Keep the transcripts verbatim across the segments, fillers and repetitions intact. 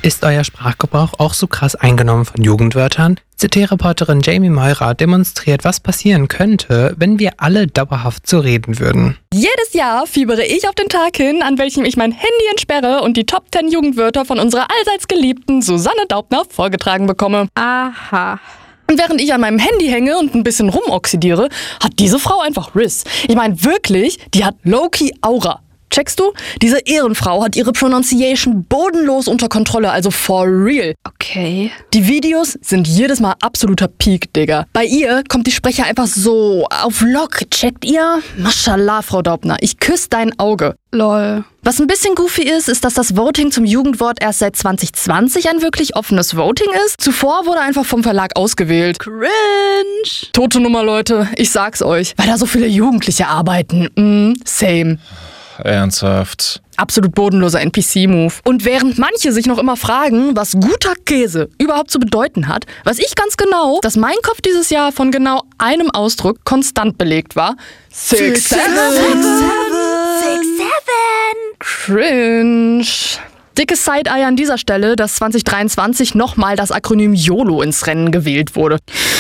Ist euer Sprachgebrauch auch so krass eingenommen von Jugendwörtern? C T-Reporterin Jamie Meurer demonstriert, was passieren könnte, wenn wir alle dauerhaft so reden würden. Jedes Jahr fiebere ich auf den Tag hin, an welchem ich mein Handy entsperre und die Top zehn Jugendwörter von unserer allseits geliebten Susanne Daubner vorgetragen bekomme. Aha. Und während ich an meinem Handy hänge und ein bisschen rumoxidiere, hat diese Frau einfach Riss. Ich meine wirklich, die hat low-key Aura. Checkst du? Diese Ehrenfrau hat ihre Pronunciation bodenlos unter Kontrolle, also for real. Okay. Die Videos sind jedes Mal absoluter Peak, Digga. Bei ihr kommt die Sprecher einfach so auf Lock. Checkt ihr? Mashallah, Frau Daubner, ich küsse dein Auge. Lol. Was ein bisschen goofy ist, ist, dass das Voting zum Jugendwort erst seit zwanzig zwanzig ein wirklich offenes Voting ist. Zuvor wurde einfach vom Verlag ausgewählt. Cringe. Tote Nummer, Leute. Ich sag's euch. Weil da so viele Jugendliche arbeiten. Mm, same. Ernsthaft. Absolut bodenloser N P C-Move. Und während manche sich noch immer fragen, was guter Käse überhaupt zu bedeuten hat, weiß ich ganz genau, dass mein Kopf dieses Jahr von genau einem Ausdruck konstant belegt war. Six, seven. Six, seven. Cringe. Dickes Side-Eye an dieser Stelle, dass zwanzig dreiundzwanzig nochmal das Akronym YOLO ins Rennen gewählt wurde.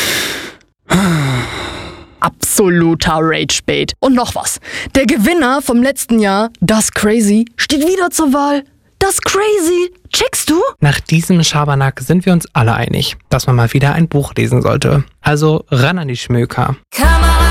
Absoluter Rage-Bait. Und noch was. Der Gewinner vom letzten Jahr, Das Crazy, steht wieder zur Wahl. Das Crazy. Checkst du? Nach diesem Schabernack sind wir uns alle einig, dass man mal wieder ein Buch lesen sollte. Also ran an die Schmöker. Come on.